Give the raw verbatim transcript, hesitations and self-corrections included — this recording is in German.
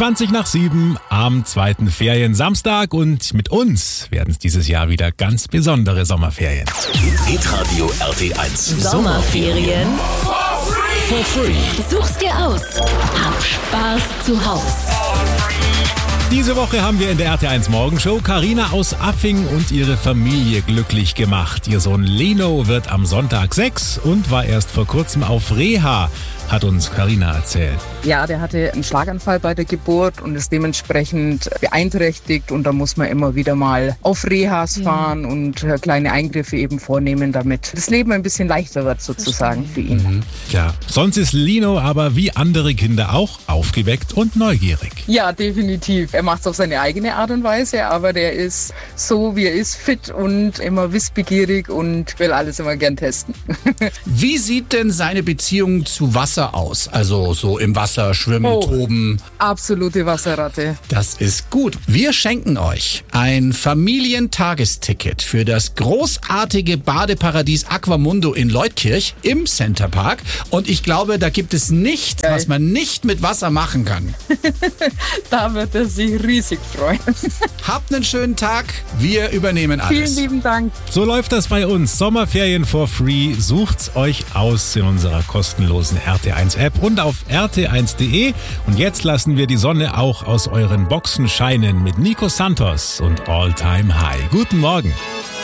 zwanzig nach sieben am zweiten Feriensamstag und mit uns werden es dieses Jahr wieder ganz besondere Sommerferien. Hitradio R T eins. Sommerferien For free. Such's dir aus. Hab Spaß zu Haus. Diese Woche haben wir in der R T eins Morgenshow Carina aus Affing und ihre Familie glücklich gemacht. Ihr Sohn Leno wird am Sonntag sechs und war erst vor kurzem auf Reha, hat uns Carina erzählt. Ja, der hatte einen Schlaganfall bei der Geburt und ist dementsprechend beeinträchtigt und da muss man immer wieder mal auf Rehas fahren und kleine Eingriffe eben vornehmen, damit das Leben ein bisschen leichter wird sozusagen für ihn. Mhm. Ja, sonst ist Leno aber wie andere Kinder auch aufgeweckt und neugierig. Ja, definitiv. Er macht es auf seine eigene Art und Weise, aber der ist so, wie er ist, fit und immer wissbegierig und will alles immer gern testen. Wie sieht denn seine Beziehung zu Wasser aus? Also so im Wasser schwimmen, Oh. toben. Absolute Wasserratte. Das ist gut. Wir schenken euch ein Familientagesticket für das großartige Badeparadies Aquamundo in Leutkirch im Centerpark. Und ich glaube, da gibt es nichts, was man nicht mit Wasser machen kann. Da wird er sich riesig freuen. Habt einen schönen Tag. Wir übernehmen Vielen alles. lieben Dank. So läuft das bei uns. Sommerferien for free. Sucht's euch aus in unserer kostenlosen R T eins App und auf r t eins punkt d e. Und jetzt lassen wir die Sonne auch aus euren Boxen scheinen mit Nico Santos und All Time High. Guten Morgen.